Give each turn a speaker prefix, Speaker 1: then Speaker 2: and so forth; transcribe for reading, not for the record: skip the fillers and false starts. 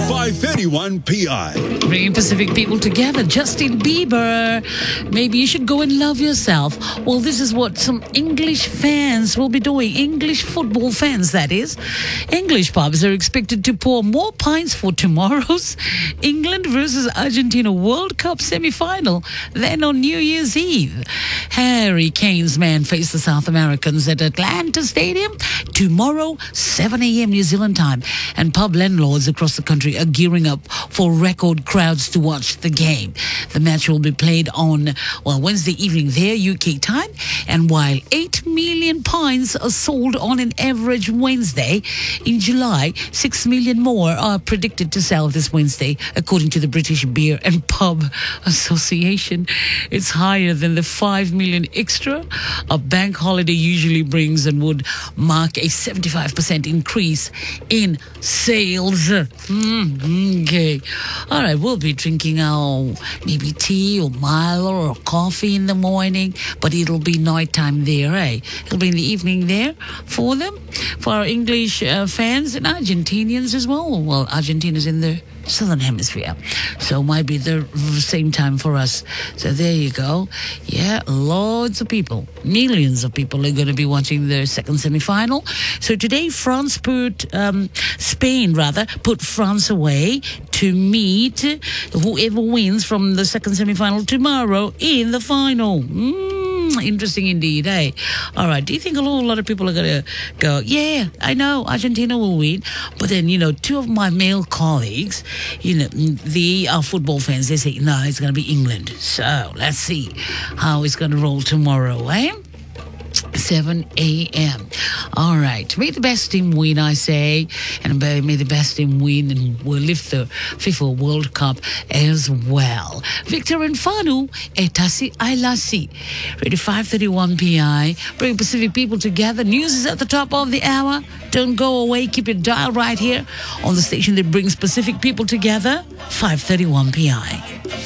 Speaker 1: 531 PI.
Speaker 2: Bringing Pacific people together. Justin Bieber. Maybe you should go and love yourself. Well, this is what some English fans will be doing. English football fans, that is. English pubs are expected to pour more pints for tomorrow's England versus Argentina World Cup semi-final than on New Year's Eve. Harry Kane's men face the South Americans at Atlanta Stadium tomorrow, 7 a.m. New Zealand time. And pub landlords across the country are gearing up for record crowds to watch the game. The match will be played on, Wednesday evening their UK time. And while 8 million pints are sold on an average Wednesday, in July, 6 million more are predicted to sell this Wednesday, according to the British Beer and Pub Association. It's higher than the 5 million extra a bank holiday usually brings and would mark a 75% increase in sales. Okay. All right, we'll be drinking our maybe tea or Milo or coffee in the morning, but it'll be nighttime there, eh? It'll be in the evening there for them, for our English fans and Argentinians as well. Well, Argentina's in the Southern Hemisphere, so might be the same time for us. So there you go. Yeah, loads of people, millions of people are going to be watching the second semi-final. So today, Spain put France away to meet whoever wins from the second semi-final tomorrow in the final. Interesting indeed, eh? All right, do you think a whole lot of people are going to go, yeah, I know Argentina will win, but then, two of my male colleagues, they are football fans, they say, no, it's going to be England. So let's see how it's going to roll tomorrow, eh? 7 a.m. All right. May the best team win, I say. And may the best team win and we'll lift the FIFA World Cup as well. Victor and Fanu, Etasi Ailasi. Radio 531 PI. Bring Pacific people together. News is at the top of the hour. Don't go away. Keep it dialed right here on the station that brings Pacific people together. 531 PI.